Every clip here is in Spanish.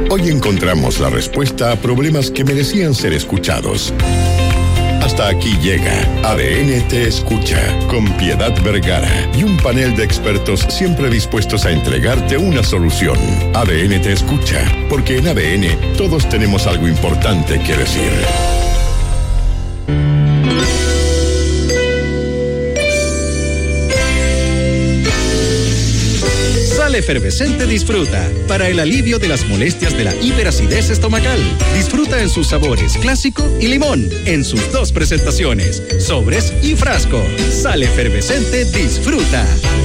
Hoy encontramos la respuesta a problemas que merecían ser escuchados. Hasta aquí llega ADN Te Escucha, con Piedad Vergara y un panel de expertos siempre dispuestos a entregarte una solución. ADN Te Escucha, porque en ADN todos tenemos algo importante que decir. Sal Efervescente Disfruta, para el alivio de las molestias de la hiperacidez estomacal. Disfruta en sus sabores clásico y limón, en sus 2 presentaciones, sobres y frasco. Sal Efervescente Disfruta.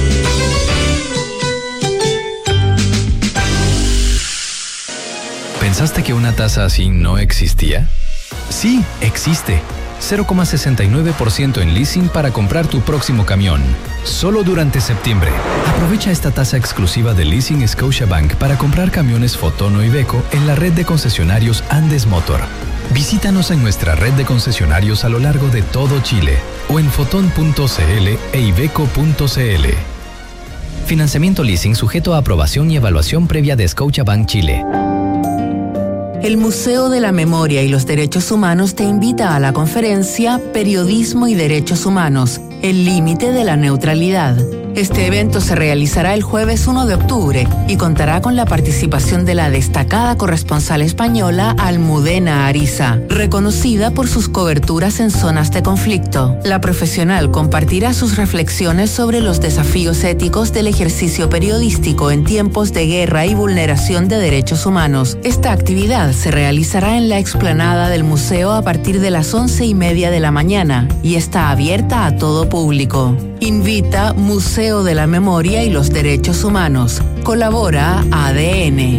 ¿Pensaste que una tasa así no existía? Sí, existe. 0,69% en leasing para comprar tu próximo camión. Solo durante septiembre. Aprovecha esta tasa exclusiva de Leasing Scotiabank para comprar camiones Foton o Iveco en la red de concesionarios Andes Motor. Visítanos en nuestra red de concesionarios a lo largo de todo Chile o en foton.cl e iveco.cl. Financiamiento leasing sujeto a aprobación y evaluación previa de Scotiabank Chile. El Museo de la Memoria y los Derechos Humanos te invita a la conferencia Periodismo y Derechos Humanos, el límite de la neutralidad. Este evento se realizará el jueves 1 de octubre y contará con la participación de la destacada corresponsal española Almudena Ariza, reconocida por sus coberturas en zonas de conflicto. La profesional compartirá sus reflexiones sobre los desafíos éticos del ejercicio periodístico en tiempos de guerra y vulneración de derechos humanos. Esta actividad se realizará en la explanada del museo a partir de las 11:30 de la mañana y está abierta a todo público. Invita Museo de la Memoria y los Derechos Humanos. Colabora ADN.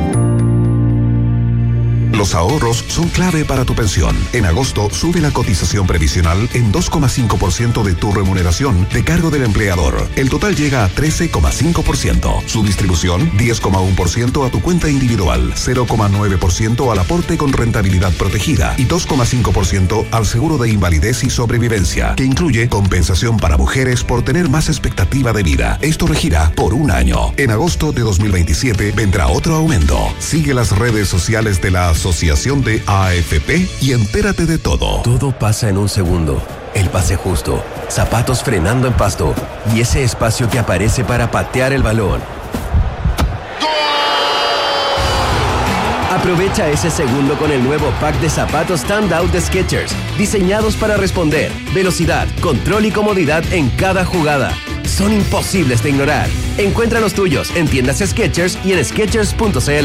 Los ahorros son clave para tu pensión. En agosto sube la cotización previsional en 2,5% de tu remuneración de cargo del empleador. El total llega a 13,5%. Su distribución, 10,1% a tu cuenta individual, 0,9% al aporte con rentabilidad protegida y 2,5% al seguro de invalidez y sobrevivencia, que incluye compensación para mujeres por tener más expectativa de vida. Esto regirá por un año. En agosto de 2027 vendrá otro aumento. Sigue las redes sociales de la Asociación de AFP y entérate de todo. Todo pasa en un segundo. El pase justo, zapatos frenando en pasto y ese espacio que aparece para patear el balón. Aprovecha ese segundo con el nuevo pack de zapatos Standout de Skechers, diseñados para responder, velocidad, control y comodidad en cada jugada. Son imposibles de ignorar. Encuentra los tuyos en tiendas Skechers y en skechers.cl.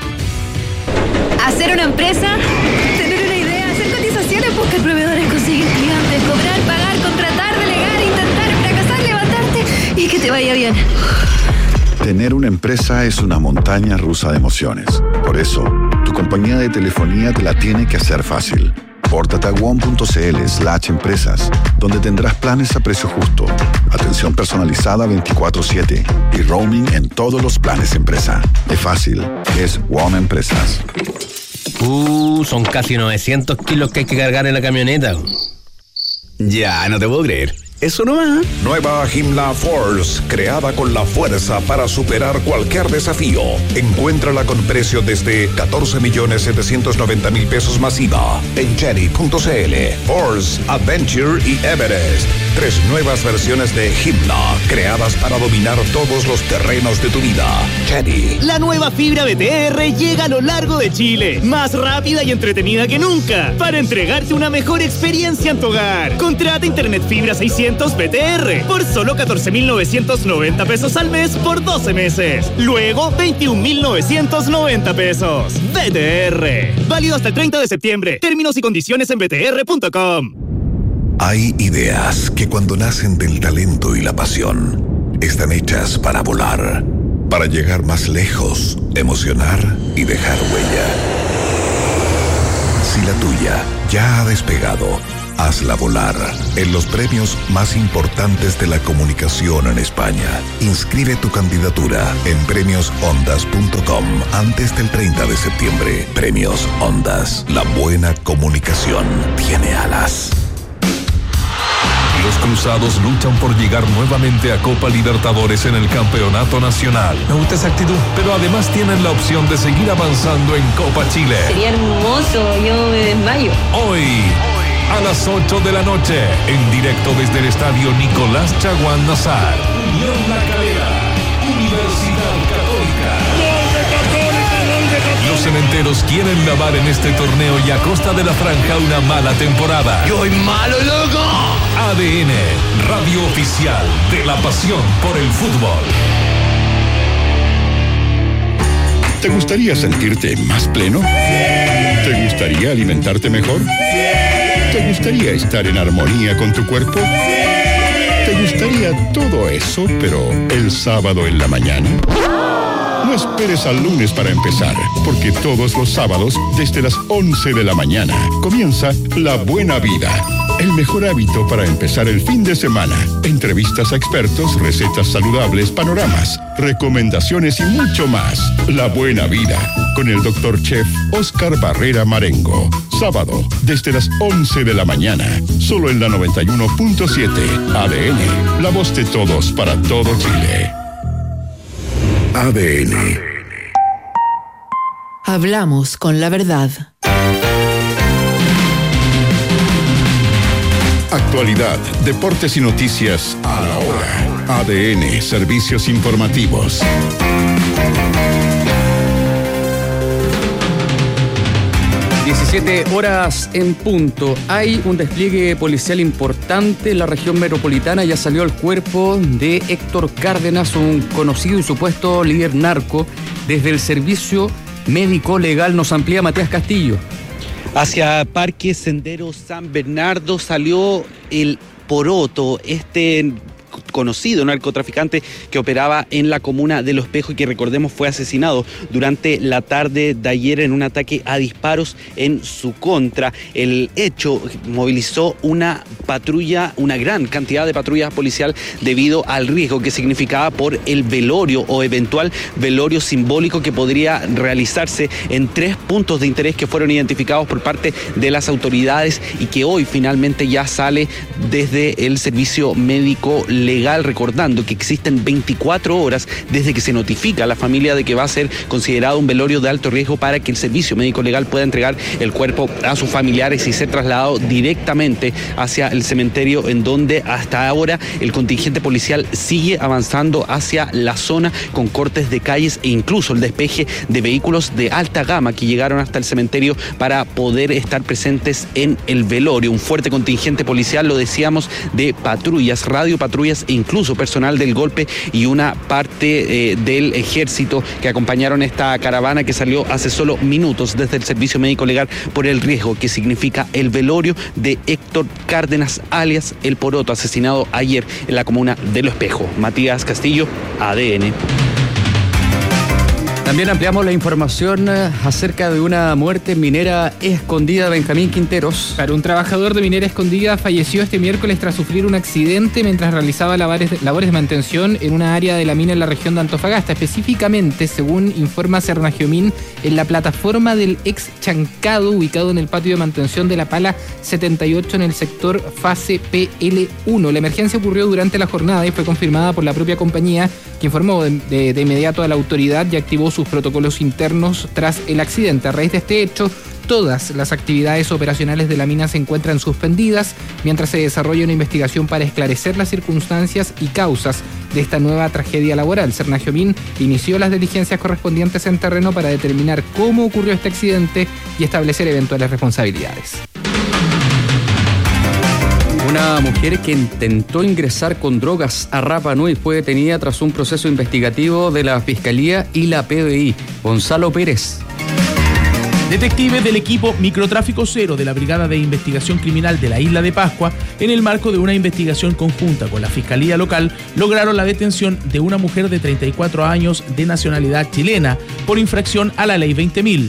Hacer una empresa, tener una idea, hacer cotizaciones, buscar proveedores, conseguir clientes, cobrar, pagar, contratar, delegar, intentar, fracasar, levantarte y que te vaya bien. Tener una empresa es una montaña rusa de emociones. Por eso, tu compañía de telefonía te la tiene que hacer fácil. Pórtate a WOM.cl/empresas, donde tendrás planes a precio justo, atención personalizada 24/7 y roaming en todos los planes empresa. Es fácil, es WOM Empresas. Son casi 900 kilos que hay que cargar en la camioneta. Ya, no te puedo creer. Eso nomás. Nueva Himla Force, creada con la fuerza para superar cualquier desafío. Encuéntrala con precio desde 14.790.000 pesos masiva en Chery.cl. Force, Adventure y Everest. 3 nuevas versiones de Himla, creadas para dominar todos los terrenos de tu vida. Chery. La nueva fibra BTR llega a lo largo de Chile, más rápida y entretenida que nunca, para entregarte una mejor experiencia en tu hogar. Contrata Internet Fibra 600 BTR por solo 14.990 pesos al mes por 12 meses. Luego, 21.990 pesos. BTR. Válido hasta el 30 de septiembre. Términos y condiciones en btr.com. Hay ideas que cuando nacen del talento y la pasión, están hechas para volar, para llegar más lejos, emocionar y dejar huella. Si la tuya ya ha despegado, hazla volar en los premios más importantes de la comunicación en España. Inscribe tu candidatura en premiosondas.com antes del 30 de septiembre. Premios Ondas. La buena comunicación tiene alas. Los Cruzados luchan por llegar nuevamente a Copa Libertadores en el Campeonato Nacional. Me gusta esa actitud, pero además tienen la opción de seguir avanzando en Copa Chile. Sería hermoso, yo me desmayo. Hoy a las 8 de la noche, en directo desde el estadio Nicolás Chaguán Nazar. Unión La Calera, Universidad Católica. Los cementeros quieren lavar en este torneo y a costa de la franja una mala temporada. ¡Yo soy malo, loco! ADN, radio oficial de la pasión por el fútbol. ¿Te gustaría sentirte más pleno? ¿Te gustaría alimentarte mejor? ¿Te gustaría estar en armonía con tu cuerpo? ¿Te gustaría todo eso, pero el sábado en la mañana? No esperes al lunes para empezar, porque todos los sábados, desde las 11 de la mañana, comienza La Buena Vida. El mejor hábito para empezar el fin de semana. Entrevistas a expertos, recetas saludables, panoramas, recomendaciones y mucho más. La Buena Vida, con el Dr. Chef Oscar Barrera Marengo. Sábado, desde las 11 de la mañana, solo en la 91.7. ADN, la voz de todos para todo Chile. ADN. Hablamos con la verdad. Actualidad, deportes y noticias a la hora. ADN, servicios informativos. horas en punto. Hay un despliegue policial importante en la región metropolitana. Ya salió el cuerpo de Héctor Cárdenas, un conocido y supuesto líder narco. Desde el servicio médico legal nos amplía Matías Castillo. Hacia Parque Sendero San Bernardo salió el Poroto, conocido narcotraficante que operaba en la comuna de Los Espejos y que, recordemos, fue asesinado durante la tarde de ayer en un ataque a disparos en su contra. El hecho movilizó una patrulla, una gran cantidad de patrullas policial debido al riesgo que significaba por el velorio o eventual velorio simbólico que podría realizarse en 3 puntos de interés que fueron identificados por parte de las autoridades y que hoy finalmente ya sale desde el servicio médico legal, recordando que existen 24 horas desde que se notifica a la familia de que va a ser considerado un velorio de alto riesgo para que el servicio médico legal pueda entregar el cuerpo a sus familiares y ser trasladado directamente hacia el cementerio, en donde hasta ahora el contingente policial sigue avanzando hacia la zona con cortes de calles e incluso el despeje de vehículos de alta gama que llegaron hasta el cementerio para poder estar presentes en el velorio. Un fuerte contingente policial, lo decíamos, de patrullas, radiopatrullas e incluso personal del golpe y una parte del ejército que acompañaron esta caravana que salió hace solo minutos desde el servicio médico legal por el riesgo que significa el velorio de Héctor Cárdenas, alias El Poroto, asesinado ayer en la comuna de Los Espejos. Matías Castillo, ADN. También ampliamos la información acerca de una muerte minera escondida. Benjamín Quinteros. Claro, un trabajador de minera escondida falleció este miércoles tras sufrir un accidente mientras realizaba labores de mantención en una área de la mina en la región de Antofagasta. Específicamente, según informa Cernagiomín, en la plataforma del ex Chancado, ubicado en el patio de mantención de la Pala 78 en el sector fase PL1. La emergencia ocurrió durante la jornada y fue confirmada por la propia compañía, que informó de inmediato a la autoridad y activó sus protocolos internos tras el accidente. A raíz de este hecho, todas las actividades operacionales de la mina se encuentran suspendidas mientras se desarrolla una investigación para esclarecer las circunstancias y causas de esta nueva tragedia laboral. Cernagiomín inició las diligencias correspondientes en terreno para determinar cómo ocurrió este accidente y establecer eventuales responsabilidades. Una mujer que intentó ingresar con drogas a Rapa Nui fue detenida tras un proceso investigativo de la Fiscalía y la PDI. Gonzalo Pérez. Detectives del equipo Microtráfico Cero de la Brigada de Investigación Criminal de la Isla de Pascua, en el marco de una investigación conjunta con la Fiscalía Local, lograron la detención de una mujer de 34 años de nacionalidad chilena por infracción a la Ley 20.000.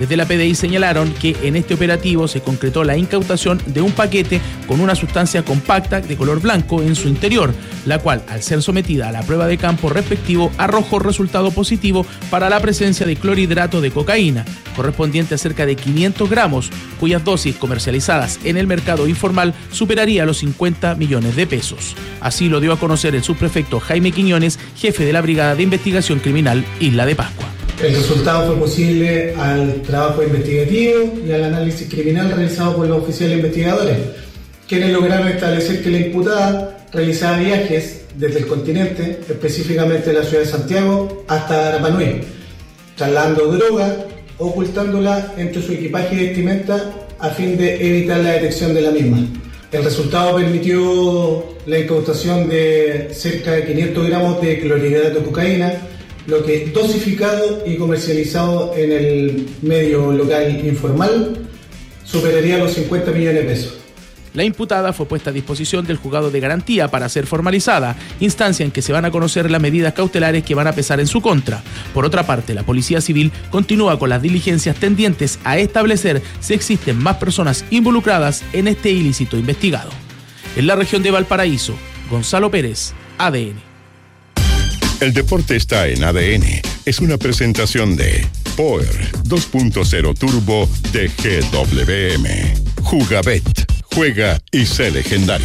Desde la PDI señalaron que en este operativo se concretó la incautación de un paquete con una sustancia compacta de color blanco en su interior, la cual, al ser sometida a la prueba de campo respectivo, arrojó resultado positivo para la presencia de clorhidrato de cocaína, correspondiente a cerca de 500 gramos, cuyas dosis comercializadas en el mercado informal superaría los 50 millones de pesos. Así lo dio a conocer el subprefecto Jaime Quiñones, jefe de la Brigada de Investigación Criminal Isla de Pascua. El resultado fue posible al trabajo investigativo y al análisis criminal realizado por los oficiales investigadores, quienes lograron establecer que la imputada realizaba viajes desde el continente, específicamente la ciudad de Santiago, hasta Rapa Nui, trasladando droga, ocultándola entre su equipaje y vestimenta a fin de evitar la detección de la misma. El resultado permitió la incautación de cerca de 500 gramos de clorhidrato de cocaína, lo que dosificado y comercializado en el medio local informal superaría los 50 millones de pesos. La imputada fue puesta a disposición del juzgado de garantía para ser formalizada, instancia en que se van a conocer las medidas cautelares que van a pesar en su contra. Por otra parte, la Policía Civil continúa con las diligencias tendientes a establecer si existen más personas involucradas en este ilícito investigado. En la región de Valparaíso, Gonzalo Pérez, ADN. El deporte está en ADN. Es una presentación de Power 2.0 Turbo de GWM. Jugabet. Juega y sé legendario.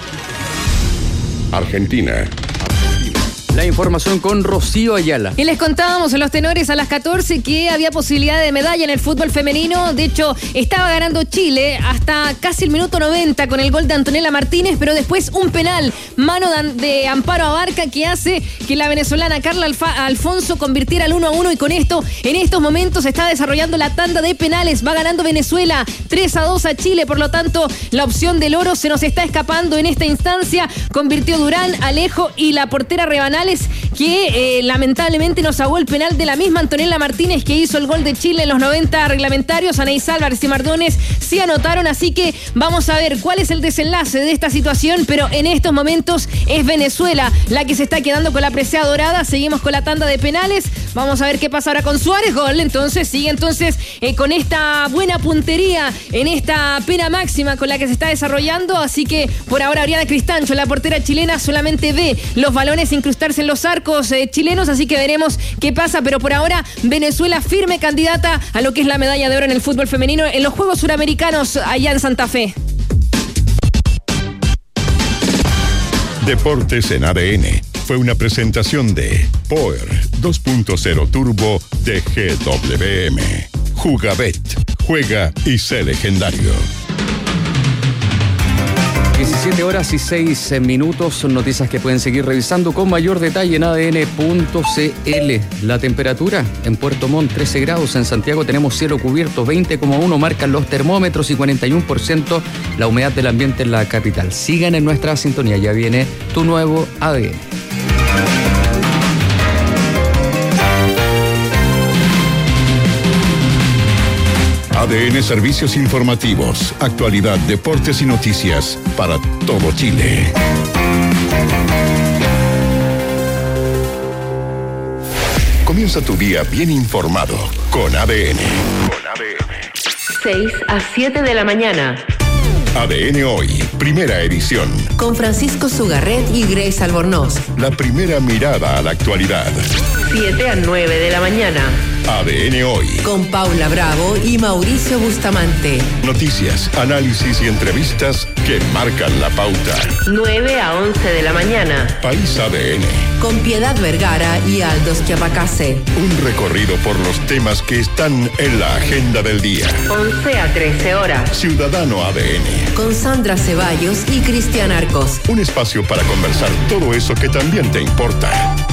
Argentina. La información con Rocío Ayala. Y les contábamos en los tenores a las 14 que había posibilidad de medalla en el fútbol femenino. De hecho, estaba ganando Chile hasta casi el minuto 90 con el gol de Antonella Martínez, pero después un penal, mano de Amparo Abarca, que hace que la venezolana Carla Alfonso convirtiera el 1-1, y con esto, en estos momentos, se está desarrollando la tanda de penales. Va ganando Venezuela 3-2 a Chile, por lo tanto, la opción del oro se nos está escapando en esta instancia. Convirtió Durán, Alejo y la portera Rebanales, que lamentablemente nos ahogó el penal de la misma Antonella Martínez, que hizo el gol de Chile en los 90 reglamentarios. Anaís Álvarez y Mardones sí anotaron, así que vamos a ver cuál es el desenlace de esta situación, pero en estos momentos es Venezuela la que se está quedando con la presea dorada. Seguimos con la tanda de penales, vamos a ver qué pasa ahora con Suárez. Gol, entonces sigue con esta buena puntería en esta pena máxima con la que se está desarrollando, así que por ahora Ariana Cristancho, la portera chilena, solamente ve los balones incrustarse en los arcos chilenos, así que veremos qué pasa, pero por ahora Venezuela firme candidata a lo que es la medalla de oro en el fútbol femenino en los Juegos Suramericanos allá en Santa Fe. Deportes en ADN fue una presentación de Power 2.0 Turbo de GWM. Jugabet. Juega y sé legendario. 17 horas y 6 minutos, son noticias que pueden seguir revisando con mayor detalle en adn.cl. La temperatura en Puerto Montt 13 grados, en Santiago tenemos cielo cubierto 20,1 marcan los termómetros y 41% la humedad del ambiente en la capital. Sigan en nuestra sintonía, ya viene tu nuevo ADN. ADN Servicios Informativos, actualidad, deportes y noticias para todo Chile. Comienza tu día bien informado con ADN. 6 a 7 de la mañana. ADN Hoy, primera edición. Con Francisco Sugarret y Grace Albornoz. La primera mirada a la actualidad. 7 a 9 de la mañana. ADN Hoy. Con Paula Bravo y Mauricio Bustamante. Noticias, análisis y entrevistas que marcan la pauta. 9 a 11 de la mañana. País ADN. Con Piedad Vergara y Aldos Chiapacase. Un recorrido por los temas que están en la agenda del día. 11 a 13 horas. Ciudadano ADN. Con Sandra Ceballos y Cristian Arcos. Un espacio para conversar todo eso que también te importa.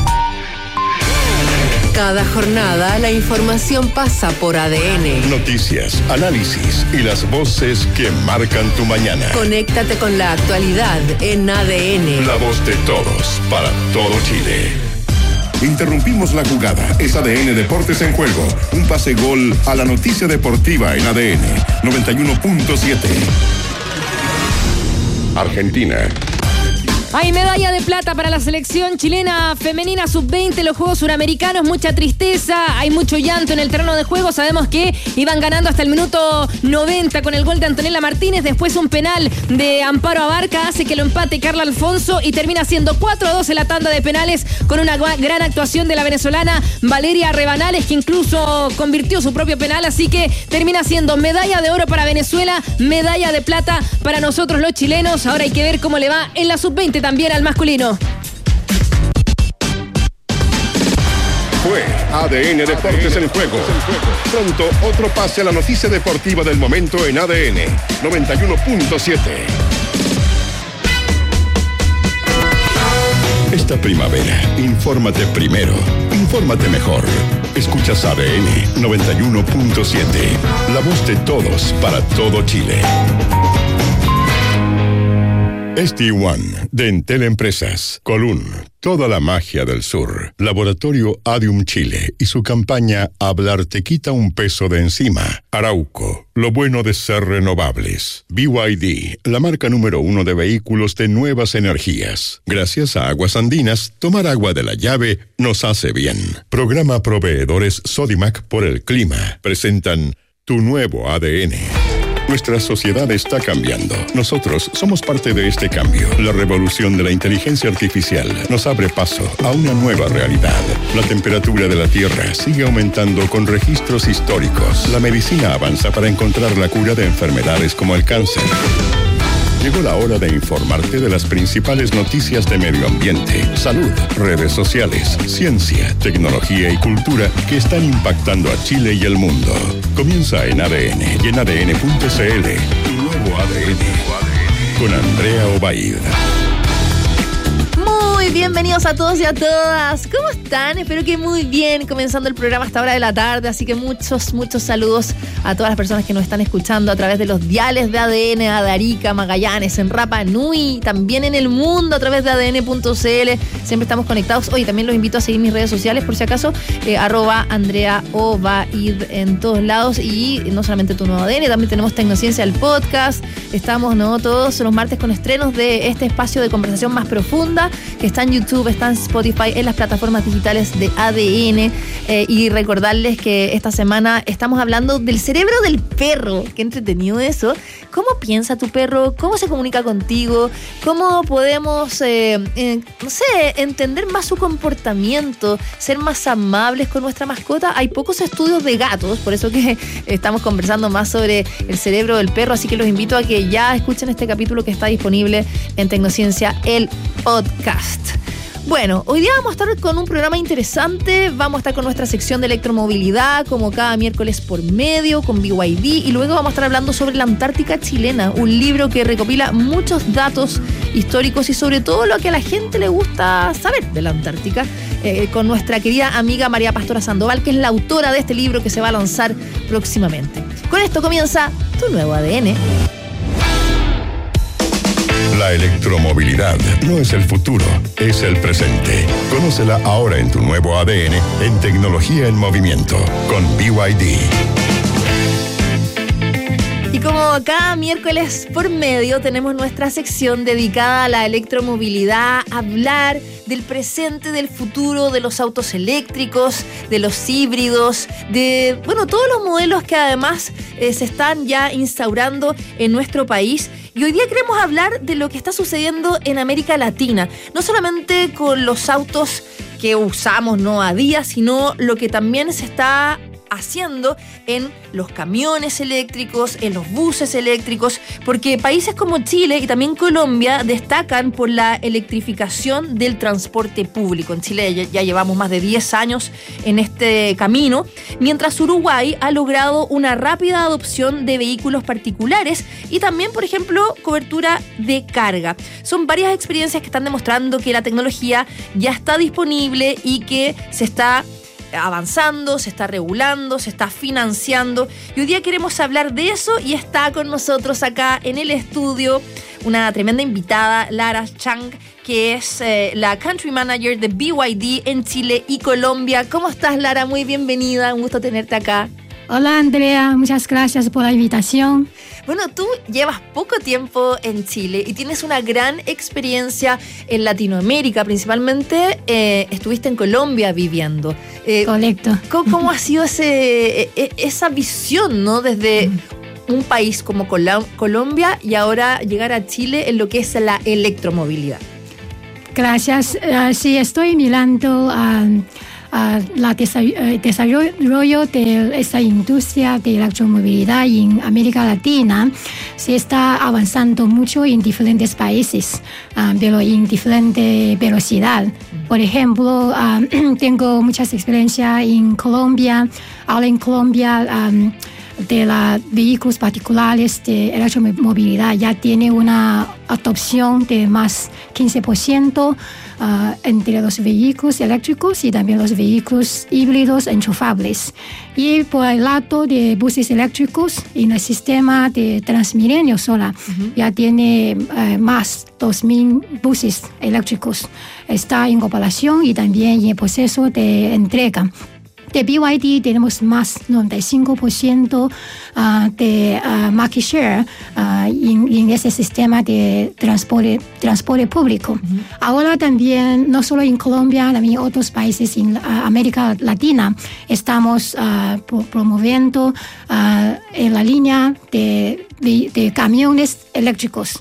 Cada jornada la información pasa por ADN. Noticias, análisis y las voces que marcan tu mañana. Conéctate con la actualidad en ADN. La voz de todos, para todo Chile. Interrumpimos la jugada. Es ADN Deportes en juego. Un pase gol a la noticia deportiva en ADN 91.7. Argentina. Hay medalla de plata para la selección chilena femenina sub-20 en los Juegos Suramericanos. Mucha tristeza, hay mucho llanto en el terreno de juego. Sabemos que iban ganando hasta el minuto 90 con el gol de Antonella Martínez. Después un penal de Amparo Abarca hace que lo empate Carla Alfonso y termina siendo 4-2 en la tanda de penales con una gran actuación de la venezolana Valeria Rebanales, que incluso convirtió su propio penal. Así que termina siendo medalla de oro para Venezuela, medalla de plata para nosotros los chilenos. Ahora hay que ver cómo le va en la sub-20 también al masculino. Fue ADN Deportes en juego. Pronto otro pase a la noticia deportiva del momento en ADN 91.7. Esta primavera, infórmate primero, infórmate mejor. Escuchas ADN 91.7, la voz de todos para todo Chile. ST1 de Entel Empresas, Colún, toda la magia del sur. Laboratorio Adium Chile y su campaña Hablar te quita un peso de encima. Arauco, lo bueno de ser renovables. BYD, la marca número 1 de vehículos de nuevas energías. Gracias a Aguas Andinas, tomar agua de la llave nos hace bien. Programa Proveedores Sodimac por el Clima. Presentan Tu Nuevo ADN. Nuestra sociedad está cambiando. Nosotros somos parte de este cambio. La revolución de la inteligencia artificial nos abre paso a una nueva realidad. La temperatura de la Tierra sigue aumentando con registros históricos. La medicina avanza para encontrar la cura de enfermedades como el cáncer. Llegó la hora de informarte de las principales noticias de medio ambiente, salud, redes sociales, ciencia, tecnología y cultura que están impactando a Chile y el mundo. Comienza en ADN y en ADN.cl, tu nuevo ADN, con Andrea Obaid. Muy bienvenidos a todos y a todas. ¿Cómo están? Espero que muy bien, comenzando el programa a esta hora de la tarde, así que muchos saludos a todas las personas que nos están escuchando a través de los diales de ADN, a Arica, Magallanes, en Rapa Nui, también en el mundo a través de ADN.cl. Siempre estamos conectados. Hoy también los invito a seguir mis redes sociales por si acaso, @Andrea Obaid en todos lados, y no solamente Tu Nuevo ADN, también tenemos Tecnociencia, el podcast. Estamos todos los martes con estrenos de este espacio de conversación más profunda que está en YouTube, está en Spotify, en las plataformas digitales de ADN. Y recordarles que esta semana estamos hablando del cerebro del perro. Qué entretenido eso. ¿Cómo piensa tu perro? ¿Cómo se comunica contigo? ¿Cómo podemos, entender más su comportamiento? Ser más amables con nuestra mascota. Hay pocos estudios de gatos, por eso que estamos conversando más sobre el cerebro del perro. Así que los invito a que ya escuchen este capítulo que está disponible en Tecnociencia, el podcast. Bueno, hoy día vamos a estar con un programa interesante. Vamos a estar con nuestra sección de electromovilidad, como cada miércoles por medio, con BYD. Y luego vamos a estar hablando sobre la Antártica chilena, un libro que recopila muchos datos históricos y sobre todo lo que a la gente le gusta saber de la Antártica, con nuestra querida amiga María Pastora Sandoval, que es la autora de este libro que se va a lanzar próximamente. Con esto comienza Tu Nuevo ADN. La electromovilidad no es el futuro, es el presente. Conócela ahora en Tu Nuevo ADN en Tecnología en Movimiento con BYD. Y como cada miércoles por medio tenemos nuestra sección dedicada a la electromovilidad, hablar del presente, del futuro, de los autos eléctricos, de los híbridos, de todos los modelos que además se están ya instaurando en nuestro país. Y hoy día queremos hablar de lo que está sucediendo en América Latina, no solamente con los autos que usamos a día, sino lo que también se está haciendo en los camiones eléctricos, en los buses eléctricos, porque países como Chile y también Colombia destacan por la electrificación del transporte público. En Chile ya llevamos más de 10 años en este camino, mientras Uruguay ha logrado una rápida adopción de vehículos particulares y también, por ejemplo, cobertura de carga. Son varias experiencias que están demostrando que la tecnología ya está disponible y que se está avanzando, se está regulando, se está financiando, y hoy día queremos hablar de eso y está con nosotros acá en el estudio una tremenda invitada, Lara Chang, que es la Country Manager de BYD en Chile y Colombia. ¿Cómo estás, Lara? Muy bienvenida, un gusto tenerte acá. Hola Andrea, muchas gracias por la invitación. Bueno, tú llevas poco tiempo en Chile y tienes una gran experiencia en Latinoamérica, principalmente estuviste en Colombia viviendo. Correcto. ¿Cómo ha sido esa visión, ¿no? Desde un país como Colombia y ahora llegar a Chile en lo que es la electromovilidad. Gracias. Sí, estoy mirando a la desarrollo de esta industria de electromovilidad en América Latina. Se está avanzando mucho en diferentes países, pero en diferente velocidad. Por ejemplo, tengo muchas experiencias en Colombia. Ahora en Colombia, de los vehículos particulares de electromovilidad ya tiene una adopción de más 15% entre los vehículos eléctricos y también los vehículos híbridos enchufables. Y por el lado de buses eléctricos, en el sistema de Transmilenio sola, ya tiene más 2.000 buses eléctricos. Está en operación y también en el proceso de entrega. De BYD tenemos más 95% de market share en ese sistema de transporte público. Ahora también, no solo en Colombia, también en otros países en América Latina, estamos promoviendo en la línea de camiones eléctricos.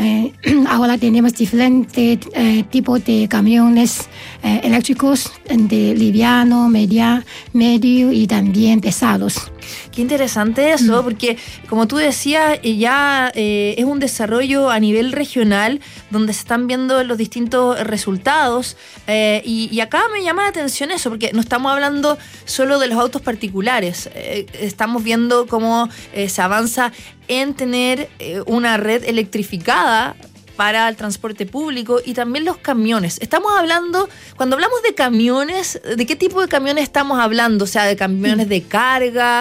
Ahora tenemos diferentes tipos de camiones eléctricos, de liviano, medio y también pesados. Qué interesante eso, porque como tú decías, ya es un desarrollo a nivel regional donde se están viendo los distintos resultados y acá me llama la atención eso, porque no estamos hablando solo de los autos particulares, estamos viendo cómo se avanza en tener una red electrificada para el transporte público y también los camiones. Estamos hablando, cuando hablamos de camiones, ¿de qué tipo de camiones estamos hablando? O sea, de camiones de carga,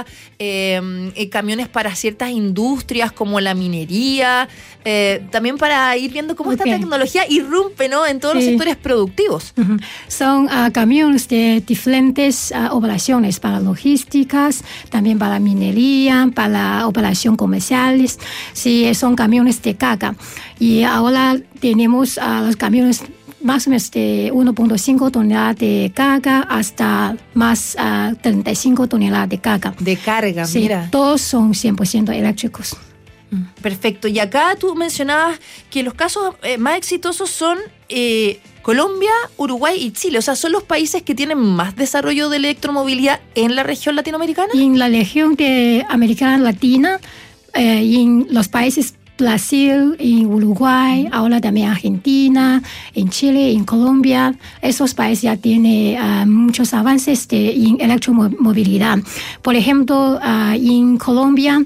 camiones para ciertas industrias como la minería, también para ir viendo cómo esta tecnología irrumpe, ¿no?, en todos los sectores productivos. Son camiones de diferentes operaciones para logísticas, también para minería, para operaciones comerciales. Sí, son camiones de carga. Y ahora tenemos los camiones más o menos de 1.5 toneladas de carga hasta más 35 toneladas de carga. De carga, sí, mira. Todos son 100% eléctricos. Perfecto. Y acá tú mencionabas que los casos más exitosos son Colombia, Uruguay y Chile. O sea, son los países que tienen más desarrollo de electromovilidad en la región latinoamericana. Y en la región de América Latina y en los países Brasil, en Uruguay, ahora también Argentina, en Chile, en Colombia. Esos países ya tienen muchos avances en electromovilidad. Por ejemplo, en Colombia,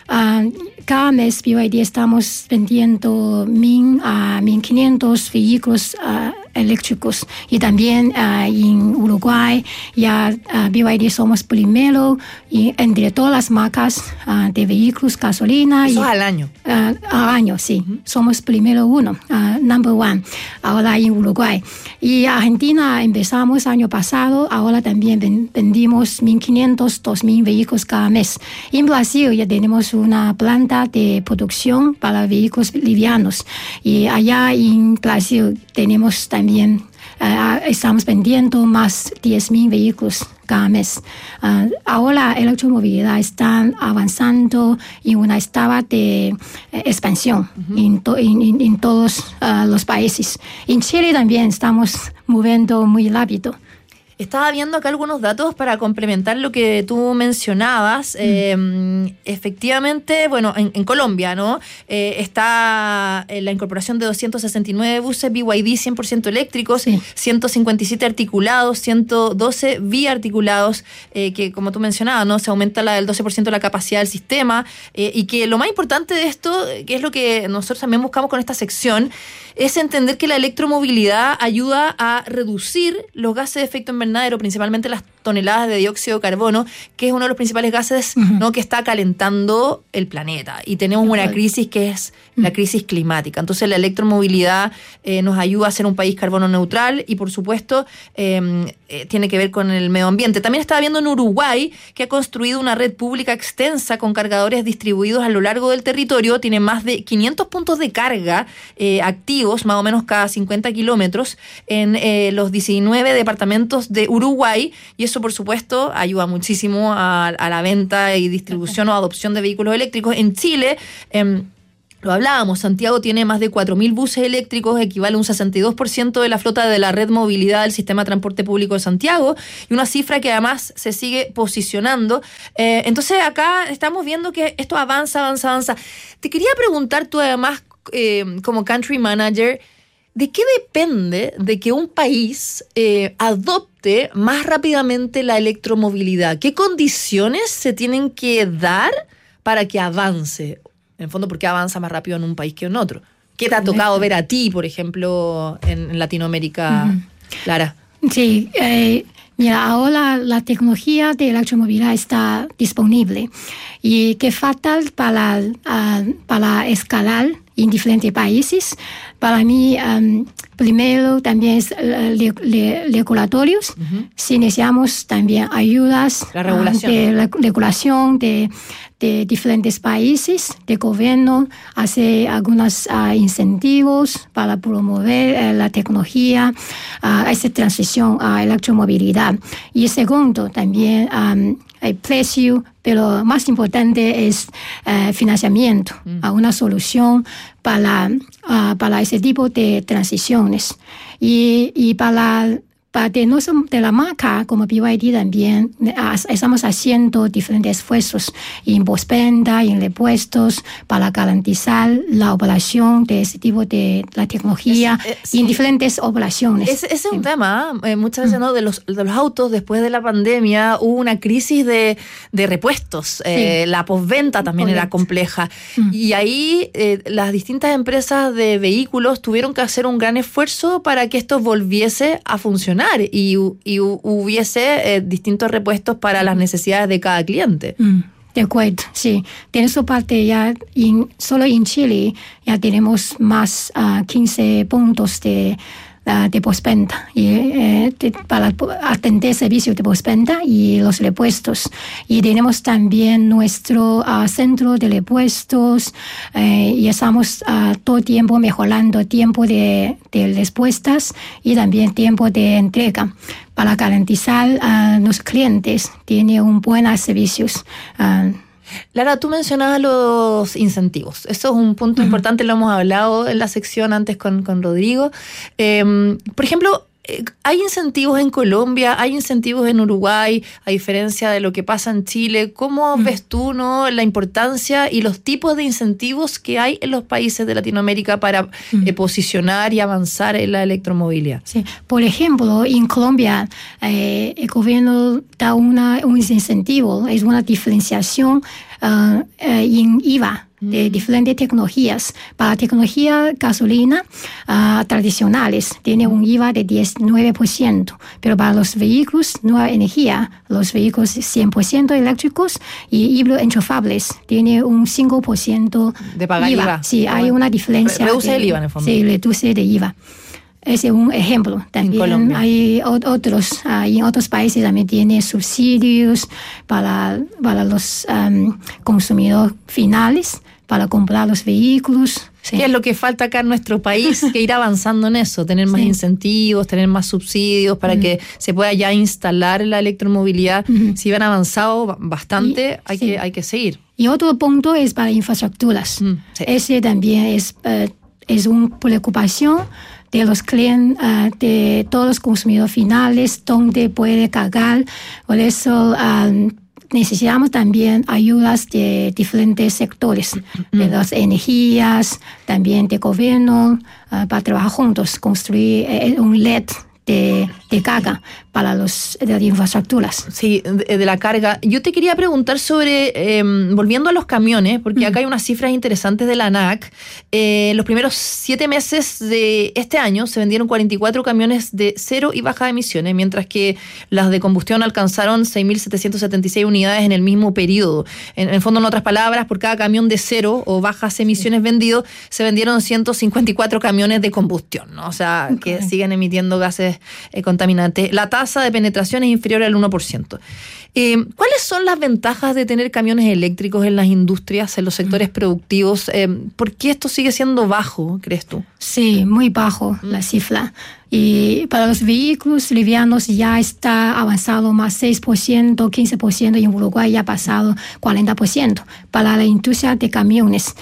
cada mes BYD estamos vendiendo 1.000 a 1.500 vehículos eléctricos. Y también en Uruguay ya BYD somos primero y entre todas las marcas de vehículos gasolina. Eso al año. Al año, sí. Somos primero uno, number one, ahora en Uruguay. Y Argentina empezamos año pasado, ahora también vendimos 1.500, 2.000 vehículos cada mes. En Brasil ya tenemos una planta de producción para vehículos livianos. Y allá en Brasil tenemos también, estamos vendiendo más 10.000 vehículos cada mes. Ahora la electromovilidad está avanzando en una etapa de expansión en todos los países. En Chile también estamos moviendo muy rápido. Estaba viendo acá algunos datos para complementar lo que tú mencionabas. Efectivamente, bueno, en Colombia, ¿no? Está la incorporación de 269 buses BYD 100% eléctricos, 157 articulados, 112 biarticulados, que como tú mencionabas, ¿no? Se aumenta el 12% la capacidad del sistema, y que lo más importante de esto, que es lo que nosotros también buscamos con esta sección, es entender que la electromovilidad ayuda a reducir los gases de efecto invernadero, principalmente las toneladas de dióxido de carbono, que es uno de los principales gases, ¿no?, que está calentando el planeta. Y tenemos una crisis que es la crisis climática. Entonces la electromovilidad nos ayuda a ser un país carbono neutral y, por supuesto, tiene que ver con el medio ambiente. También estaba viendo en Uruguay que ha construido una red pública extensa con cargadores distribuidos a lo largo del territorio. Tiene más de 500 puntos de carga activos, más o menos cada 50 kilómetros, en los 19 departamentos de Uruguay, y eso, por supuesto, ayuda muchísimo a la venta y distribución o adopción de vehículos eléctricos. En Chile, lo hablábamos, Santiago tiene más de 4.000 buses eléctricos, equivale a un 62% de la flota de la red movilidad del sistema de transporte público de Santiago, y una cifra que además se sigue posicionando. Entonces acá estamos viendo que esto avanza. Te quería preguntar tú, además, como country manager, ¿de qué depende de que un país adopte más rápidamente la electromovilidad? ¿Qué condiciones se tienen que dar para que avance? En el fondo, ¿por qué avanza más rápido en un país que en otro? ¿Qué te ha tocado ver a ti, por ejemplo, en Latinoamérica, Lara? Sí, mira, ahora la tecnología de electromovilidad está disponible y que falta para escalar en diferentes países. Para mí, primero también es regulatorios. Si necesitamos también ayudas de regulación de diferentes países, de gobierno, hace algunos incentivos para promover la tecnología, esa transición a electromovilidad. Y segundo, también el precio, pero más importante es financiamiento, a una solución para ese tipo de transiciones. Y para de la marca, como BYD también, estamos haciendo diferentes esfuerzos en postventa y en repuestos para garantizar la operación de ese tipo de la tecnología y en diferentes operaciones. Ese es un tema, muchas veces, ¿no? De los autos, después de la pandemia, hubo una crisis de repuestos. La postventa también era compleja. Y ahí las distintas empresas de vehículos tuvieron que hacer un gran esfuerzo para que esto volviese a funcionar y hubiese distintos repuestos para las necesidades de cada cliente. De acuerdo, sí. Tiene su parte ya, solo en Chile ya tenemos más 15 puntos de postventa para atender servicios de postventa y los repuestos. Y tenemos también nuestro centro de repuestos y estamos todo el tiempo mejorando tiempo de respuestas y también tiempo de entrega para garantizar a los clientes tienen buenos servicios. Lara, tú mencionabas los incentivos. Eso es un punto importante, lo hemos hablado en la sección antes con Rodrigo. Por ejemplo, ¿hay incentivos en Colombia? ¿Hay incentivos en Uruguay? A diferencia de lo que pasa en Chile, ¿cómo ves tú, no, la importancia y los tipos de incentivos que hay en los países de Latinoamérica para posicionar y avanzar en la electromovilidad? Sí. Por ejemplo, en Colombia, el gobierno da un incentivo, es una diferenciación en IVA de diferentes tecnologías. Para tecnología gasolina tradicionales tiene un IVA de 19%, pero para los vehículos nueva energía, los vehículos 100% eléctricos y híbridos enchufables tiene un 5% de pagar IVA. Sí, hay una diferencia. Reduce el IVA en el fondo. Sí, reduce de IVA. Ese es un ejemplo. También hay otros, en otros países también tiene subsidios para los consumidores finales, para comprar los vehículos. Sí. ¿Qué es lo que falta acá en nuestro país? Que ir avanzando en eso, tener más incentivos, tener más subsidios para que se pueda ya instalar la electromovilidad. Si han avanzado bastante, hay que seguir. Y otro punto es para infraestructuras. Ese también es una preocupación de los clientes, de todos los consumidores finales, donde puede cargar. Por eso necesitamos también ayudas de diferentes sectores, de las energías, también de gobierno, para trabajar juntos, construir un red de carga para de infraestructuras. Sí, de la carga. Yo te quería preguntar sobre, volviendo a los camiones, porque acá hay unas cifras interesantes de la ANAC. Los primeros 7 meses de este año se vendieron 44 camiones de cero y bajas emisiones, mientras que las de combustión alcanzaron 6.776 unidades en el mismo periodo. En el fondo, en otras palabras, por cada camión de cero o bajas emisiones vendido, se vendieron 154 camiones de combustión, ¿no? O sea, que siguen emitiendo gases contaminantes. La tasa de penetración es inferior al 1%. ¿Cuáles son las ventajas de tener camiones eléctricos en las industrias, en los sectores productivos? ¿Por qué esto sigue siendo bajo, crees tú? Sí, muy bajo la cifra. Y para los vehículos livianos ya está avanzado más 6%, 15%, y en Uruguay ya ha pasado 40%. Para la industria de camiones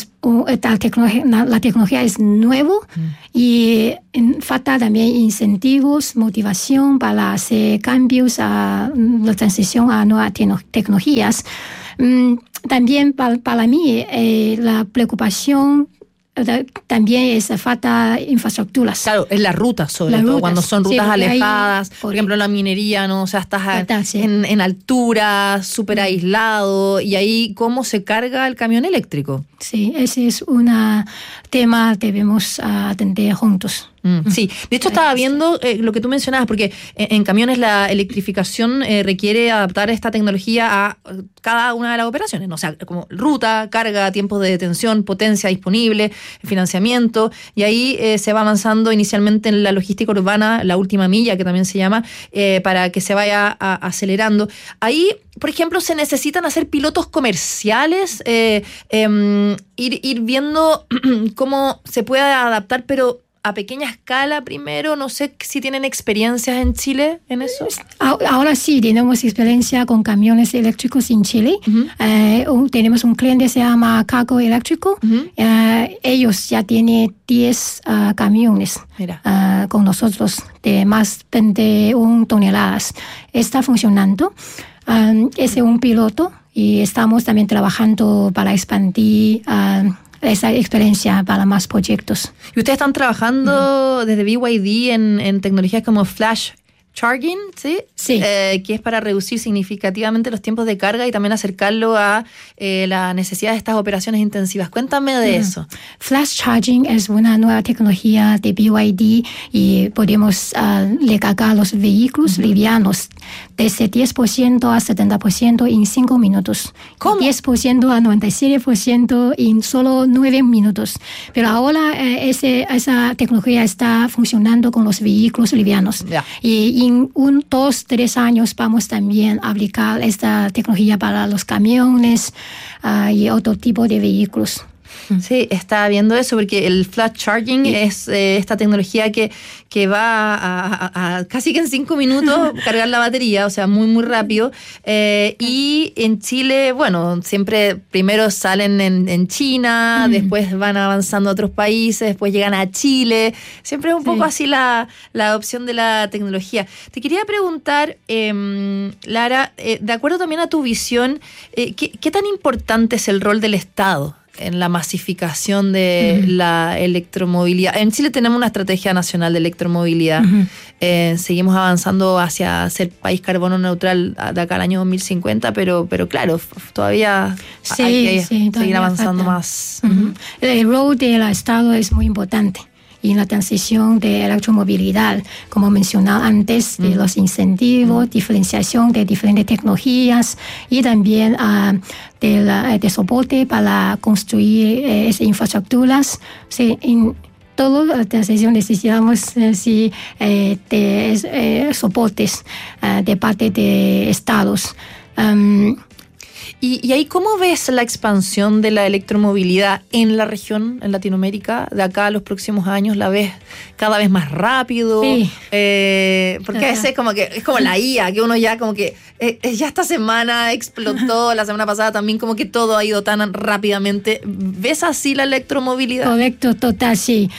la tecnología es nueva y falta también incentivos, motivación para hacer cambios a la transición a nuevas tecnologías. También para mí la preocupación también es falta de infraestructuras. Claro, es la ruta, sobre todo, cuando son rutas alejadas, por ejemplo, la minería, ¿no? O sea, estás en altura, súper aislado, y ahí, ¿cómo se carga el camión eléctrico? Sí, ese es un tema que debemos atender juntos. Sí, de hecho estaba viendo lo que tú mencionabas, porque en camiones la electrificación requiere adaptar esta tecnología a cada una de las operaciones, ¿no? O sea, como ruta, carga, tiempos de detención, potencia disponible, financiamiento, y ahí se va avanzando inicialmente en la logística urbana, la última milla, que también se llama, para que se vaya acelerando. Ahí, por ejemplo, se necesitan hacer pilotos comerciales, ir viendo cómo se puede adaptar, pero a pequeña escala primero. No sé si tienen experiencias en Chile en eso. Ahora sí, tenemos experiencia con camiones eléctricos en Chile. Tenemos un cliente que se llama Cargo Eléctrico. Ellos ya tienen 10 camiones con nosotros de más de 21 toneladas. Está funcionando. Es un piloto y estamos también trabajando para expandir esa experiencia para más proyectos. ¿Y ustedes están trabajando desde BYD en tecnologías como flash charging, ¿sí? Sí. Que es para reducir significativamente los tiempos de carga y también acercarlo a la necesidad de estas operaciones intensivas? Cuéntame de eso. Flash charging es una nueva tecnología de BYD y podemos recargar los vehículos livianos desde 10% a 70% en 5 minutos. ¿Cómo? 10% a 97% en solo 9 minutos. Pero ahora esa tecnología está funcionando con los vehículos livianos. Yeah. Y en 2-3 años vamos también a aplicar esta tecnología para los camiones y otro tipo de vehículos. Sí, estaba viendo eso porque el flash charging es esta tecnología que va a casi que en 5 minutos cargar la batería, o sea, muy, muy rápido. Y en Chile, bueno, siempre primero salen en China, después van avanzando a otros países, después llegan a Chile. Siempre es un poco así la adopción de la tecnología. Te quería preguntar, Lara, de acuerdo también a tu visión, ¿qué tan importante es el rol del Estado en la masificación de la electromovilidad? En Chile tenemos una estrategia nacional de electromovilidad. Seguimos avanzando hacia ser país carbono neutral de acá al año 2050, pero claro, todavía hay que seguir avanzando más. El rol del Estado es muy importante. Y en la transición de electromovilidad, como mencionaba antes, de los incentivos, diferenciación de diferentes tecnologías y también de soporte para construir esas infraestructuras. Sí, en toda la transición necesitamos soportes de parte de estados. ¿Y ahí cómo ves la expansión de la electromovilidad en la región, en Latinoamérica, de acá a los próximos años? ¿La ves cada vez más rápido? Sí. Porque a veces como que es como la IA, que uno ya como que ya esta semana explotó, la semana pasada también como que todo ha ido tan rápidamente. ¿Ves así la electromovilidad? Correcto, total, sí.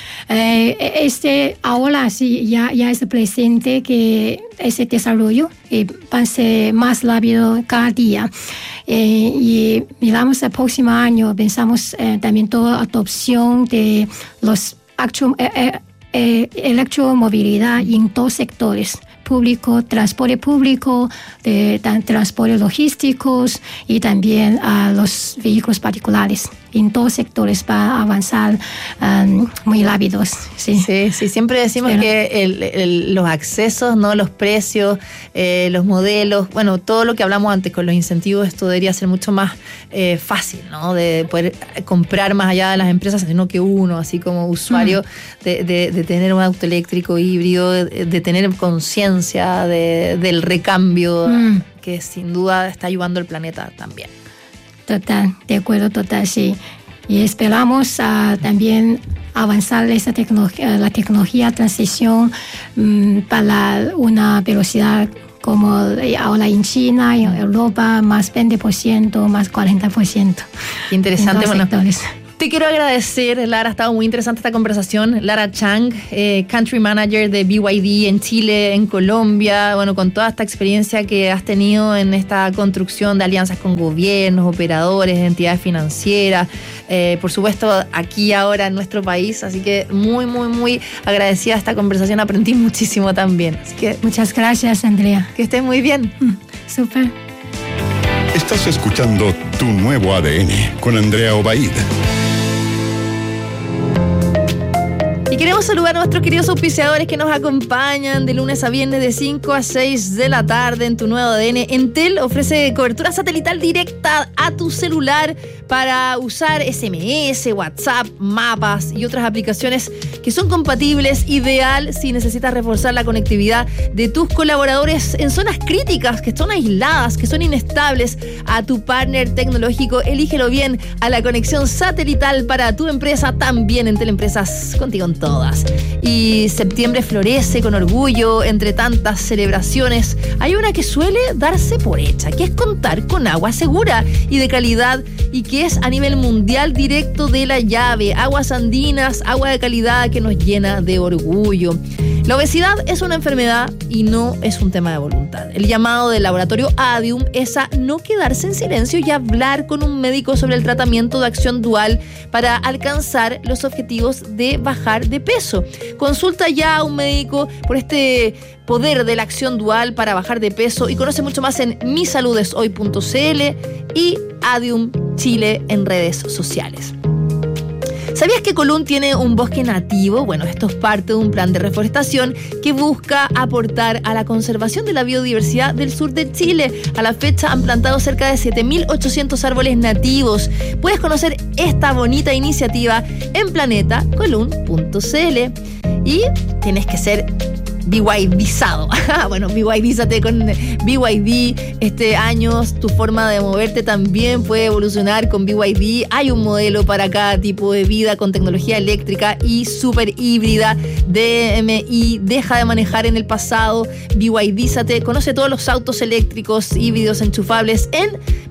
Ahora sí ya es presente que ese desarrollo va a ser más rápido cada día. Y miramos el próximo año, pensamos también toda adopción de los electromovilidad en 2 sectores. Público, transporte público, transporte logísticos y también los vehículos particulares. En 2 sectores va a avanzar muy rápidos. Sí, siempre decimos que los accesos, ¿no? Los precios, los modelos, bueno, todo lo que hablamos antes con los incentivos, esto debería ser mucho más fácil, ¿no? De poder comprar más allá de las empresas, sino que uno, así como usuario, de tener un auto eléctrico híbrido, de tener conciencia del recambio, que sin duda está ayudando al planeta también. Total, de acuerdo, total, sí. Y esperamos también avanzar la tecnología transición para una velocidad como ahora en China, en Europa, más 20%, más 40%. Qué interesante, bueno. Sectores. Te quiero agradecer, Lara, ha estado muy interesante esta conversación. Lara Chang, Country Manager de BYD en Chile, en Colombia, bueno, con toda esta experiencia que has tenido en esta construcción de alianzas con gobiernos, operadores, entidades financieras, por supuesto, aquí ahora en nuestro país, así que muy, muy, muy agradecida a esta conversación, aprendí muchísimo también. Así que muchas gracias, Andrea. Que estés muy bien. Súper. Estás escuchando Tu Nuevo ADN con Andrea Obaid. Y queremos saludar a nuestros queridos auspiciadores que nos acompañan de lunes a viernes de 5 a 6 de la tarde en Tu Nuevo ADN. Entel ofrece cobertura satelital directa a tu celular para usar SMS, WhatsApp, mapas y otras aplicaciones que son compatibles, ideal si necesitas reforzar la conectividad de tus colaboradores en zonas críticas, que son aisladas, que son inestables. A tu partner tecnológico, elígelo bien, a la conexión satelital para tu empresa, también Entel Empresas, contigo en todas. Y septiembre florece con orgullo entre tantas celebraciones. Hay una que suele darse por hecha, que es contar con agua segura y de calidad, y que es a nivel mundial directo de la llave. Aguas andinas, agua de calidad que nos llena de orgullo. La obesidad es una enfermedad y no es un tema de voluntad. El llamado del laboratorio Adium es a no quedarse en silencio y hablar con un médico sobre el tratamiento de acción dual para alcanzar los objetivos de bajar de peso. Consulta ya a un médico por este poder de la acción dual para bajar de peso y conoce mucho más en misaludeshoy.cl y Adium Chile en redes sociales. ¿Sabías que Colún tiene un bosque nativo? Bueno, esto es parte de un plan de reforestación que busca aportar a la conservación de la biodiversidad del sur de Chile. A la fecha han plantado cerca de 7.800 árboles nativos. Puedes conocer esta bonita iniciativa en planetacolún.cl y tienes que ser BYDizado. Bueno, BYDízate con BYD. Este año tu forma de moverte también puede evolucionar con BYD. Hay un modelo para cada tipo de vida con tecnología eléctrica y súper híbrida. DMI, deja de manejar en el pasado. BYDízate. Conoce todos los autos eléctricos híbridos enchufables en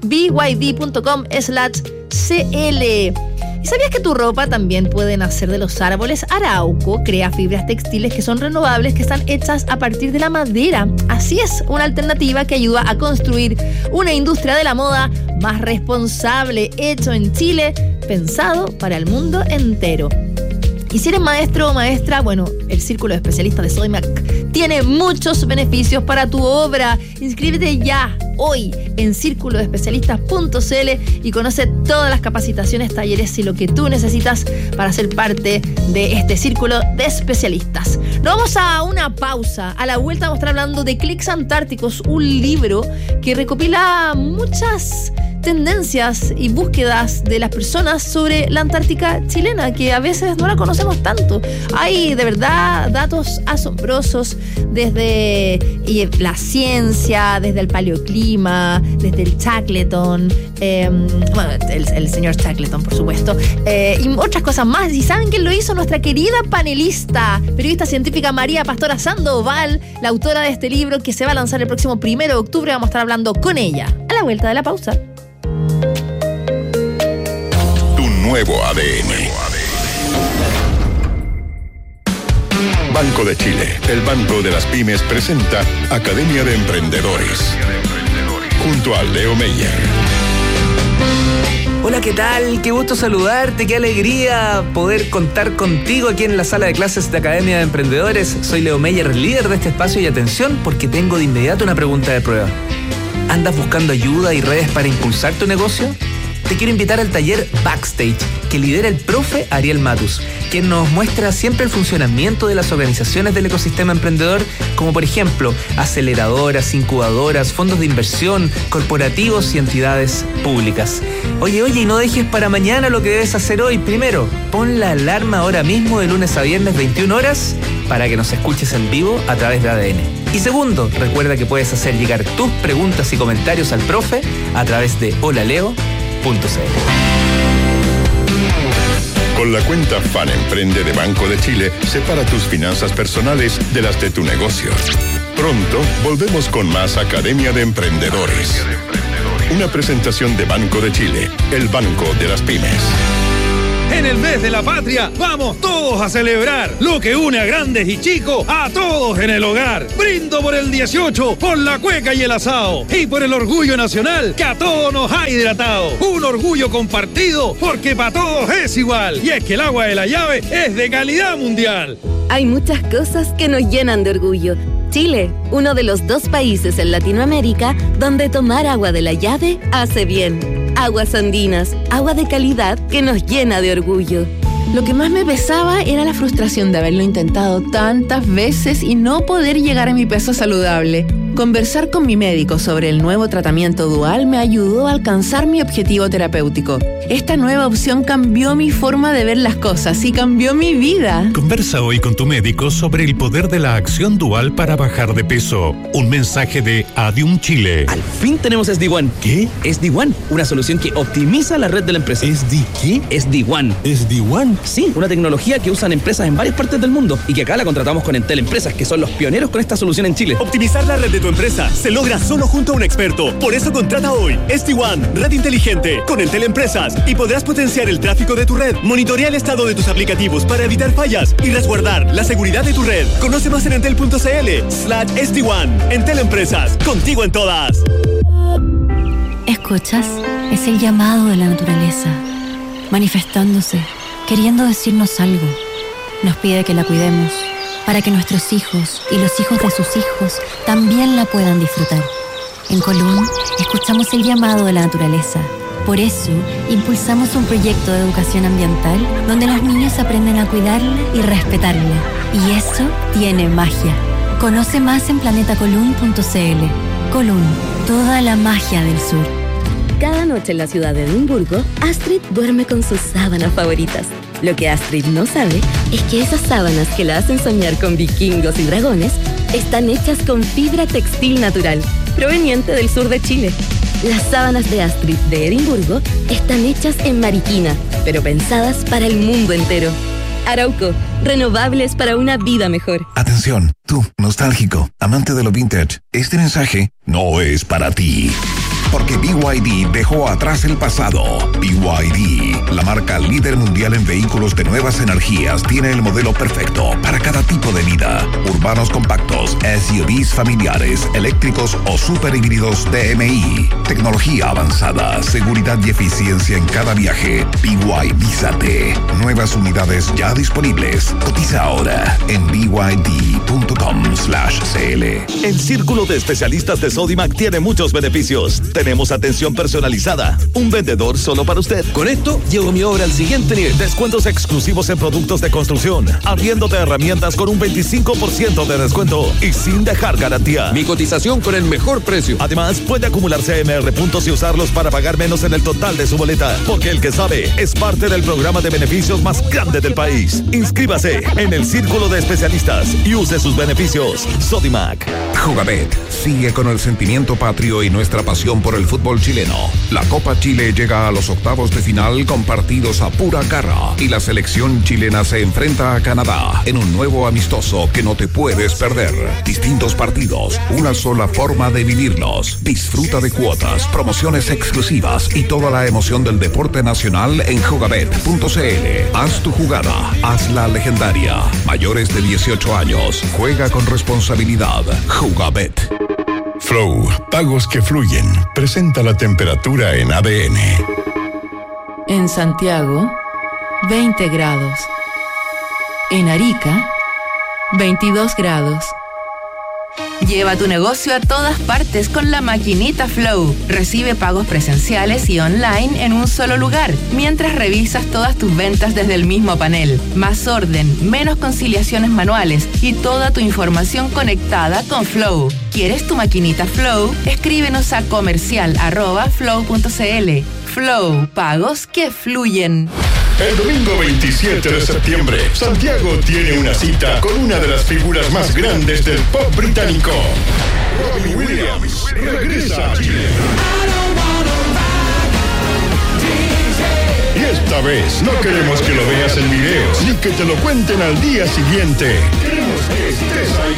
byd.com/cl. ¿Y sabías que tu ropa también puede nacer de los árboles? Arauco crea fibras textiles que son renovables, que están hechas a partir de la madera. Así es, una alternativa que ayuda a construir una industria de la moda más responsable, hecho en Chile, pensado para el mundo entero. Y si eres maestro o maestra, bueno, el Círculo de Especialistas de Sodimac tiene muchos beneficios para tu obra. Inscríbete ya, hoy, en círculodeespecialistas.cl y conoce todas las capacitaciones, talleres y lo que tú necesitas para ser parte de este Círculo de Especialistas. Nos vamos a una pausa. A la vuelta vamos a estar hablando de Clics Antárticos, un libro que recopila muchas tendencias y búsquedas de las personas sobre la Antártica chilena, que a veces no la conocemos tanto. Hay de verdad datos asombrosos desde la ciencia, desde el paleoclima, desde el Shackleton, bueno, el señor Shackleton, por supuesto, y otras cosas más. ¿Y saben quién lo hizo? Nuestra querida panelista, periodista científica María Pastora Sandoval, la autora de este libro que se va a lanzar el próximo 1 de octubre. Vamos a estar hablando con ella a la vuelta de la pausa. Tu nuevo ADN. Banco de Chile, el Banco de las Pymes, presenta Academia de Emprendedores. Junto a Leo Meyer. Hola, ¿qué tal? Qué gusto saludarte, qué alegría poder contar contigo aquí en la sala de clases de Academia de Emprendedores. Soy Leo Meyer, líder de este espacio, y atención porque tengo de inmediato una pregunta de prueba. ¿Andas buscando ayuda y redes para impulsar tu negocio? Te quiero invitar al taller Backstage que lidera el profe Ariel Matus, quien nos muestra siempre el funcionamiento de las organizaciones del ecosistema emprendedor, como por ejemplo aceleradoras, incubadoras, fondos de inversión, corporativos y entidades públicas. Oye, y no dejes para mañana lo que debes hacer hoy. Primero, pon la alarma ahora mismo de lunes a viernes 21 horas para que nos escuches en vivo a través de ADN. Y segundo, recuerda que puedes hacer llegar tus preguntas y comentarios al profe a través de holaleo.cl. Con la cuenta Fan Emprende de Banco de Chile, separa tus finanzas personales de las de tu negocio. Pronto volvemos con más Academia de Emprendedores. Una presentación de Banco de Chile, el banco de las pymes. En el mes de la patria, vamos todos a celebrar lo que une a grandes y chicos, a todos en el hogar. Brindo por el 18, por la cueca y el asado, y por el orgullo nacional que a todos nos ha hidratado. Un orgullo compartido, porque para todos es igual. Y es que el agua de la llave es de calidad mundial. Hay muchas cosas que nos llenan de orgullo. Chile, uno de los 2 países en Latinoamérica donde tomar agua de la llave hace bien. Aguas andinas, agua de calidad que nos llena de orgullo. Lo que más me pesaba era la frustración de haberlo intentado tantas veces y no poder llegar a mi peso saludable. Conversar con mi médico sobre el nuevo tratamiento dual me ayudó a alcanzar mi objetivo terapéutico. Esta nueva opción cambió mi forma de ver las cosas y cambió mi vida. Conversa hoy con tu médico sobre el poder de la acción dual para bajar de peso. Un mensaje de Adium Chile. Al fin tenemos SD-WAN. ¿Qué? SD-WAN, una solución que optimiza la red de la empresa. ¿Qué? SD-WAN. ¿SD-WAN? Sí, una tecnología que usan empresas en varias partes del mundo y que acá la contratamos con Entel Empresas, que son los pioneros con esta solución en Chile. Optimizar la red de tu empresa se logra solo junto a un experto. Por eso contrata hoy SD-WAN, red inteligente, con Entel Empresas, y podrás potenciar el tráfico de tu red, monitorear el estado de tus aplicativos para evitar fallas y resguardar la seguridad de tu red. Conoce más en entel.cl/SD-WAN. Entel Empresas, contigo en todas. ¿Escuchas? Es el llamado de la naturaleza, manifestándose, queriendo decirnos algo. Nos pide que la cuidemos, para que nuestros hijos y los hijos de sus hijos también la puedan disfrutar. En Colún, escuchamos el llamado de la naturaleza. Por eso, impulsamos un proyecto de educación ambiental donde los niños aprenden a cuidarla y respetarla. Y eso tiene magia. Conoce más en planetacolún.cl. Colún, toda la magia del sur. Cada noche en la ciudad de Edimburgo, Astrid duerme con sus sábanas favoritas. Lo que Astrid no sabe es que esas sábanas que la hacen soñar con vikingos y dragones están hechas con fibra textil natural, proveniente del sur de Chile. Las sábanas de Astrid de Edimburgo están hechas en Mariquina, pero pensadas para el mundo entero. Arauco, renovables para una vida mejor. Atención, tú, nostálgico, amante de lo vintage. Este mensaje no es para ti. Porque BYD dejó atrás el pasado. BYD, la marca líder mundial en vehículos de nuevas energías, tiene el modelo perfecto para cada tipo de vida. Urbanos compactos, SUVs familiares, eléctricos o super híbridos DMI. Tecnología avanzada, seguridad y eficiencia en cada viaje. BYDízate. Nuevas unidades ya disponibles. Cotiza ahora en byd.com/cl. El Círculo de Especialistas de Sodimac tiene muchos beneficios. Tenemos atención personalizada, un vendedor solo para usted. Con esto, llevo mi obra al siguiente nivel. Descuentos exclusivos en productos de construcción, arriendo de herramientas con un 25% de descuento y sin dejar garantía. Mi cotización con el mejor precio. Además, puede acumular CMR puntos y usarlos para pagar menos en el total de su boleta, porque el que sabe es parte del programa de beneficios más grande del país. Inscríbase en el Círculo de Especialistas y use sus beneficios. Sodimac. Jugabet sigue con el sentimiento patrio y nuestra pasión por el fútbol chileno. La Copa Chile llega a los octavos de final con partidos a pura garra y la selección chilena se enfrenta a Canadá en un nuevo amistoso que no te puedes perder. Distintos partidos, una sola forma de vivirlos. Disfruta de cuotas, promociones exclusivas y toda la emoción del deporte nacional en jugabet.cl. Haz tu jugada, hazla legendaria. Mayores de 18 años, juega con responsabilidad. Jugabet. Flow, pagos que fluyen. Presenta la temperatura en ADN. En Santiago, 20 grados. En Arica, 22 grados. Lleva tu negocio a todas partes con la maquinita Flow. Recibe pagos presenciales y online en un solo lugar, mientras revisas todas tus ventas desde el mismo panel. Más orden, menos conciliaciones manuales y toda tu información conectada con Flow. ¿Quieres tu maquinita Flow? Escríbenos a comercial@flow.cl. Flow, pagos que fluyen. El domingo 27 de septiembre, Santiago tiene una cita con una de las figuras más grandes del pop británico. Robbie Williams regresa a Chile. Y esta vez no queremos que lo veas en videos, ni que te lo cuenten al día siguiente. Queremos que estés ahí.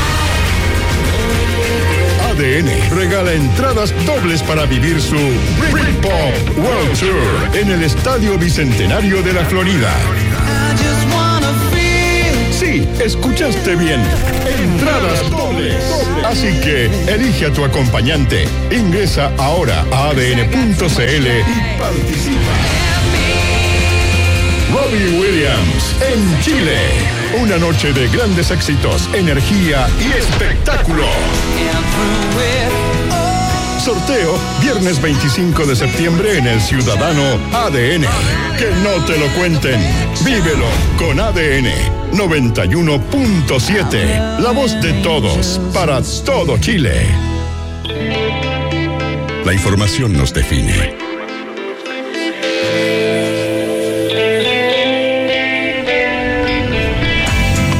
ADN regala entradas dobles para vivir su Britpop World Tour en el Estadio Bicentenario de la Florida. Sí, escuchaste bien. Entradas dobles. Así que elige a tu acompañante. Ingresa ahora a adn.cl y participa. Robbie Williams en Chile. Una noche de grandes éxitos, energía y espectáculo. Sorteo viernes 25 de septiembre en el Ciudadano ADN. Que no te lo cuenten. Vívelo con ADN 91.7. La voz de todos para todo Chile. La información nos define.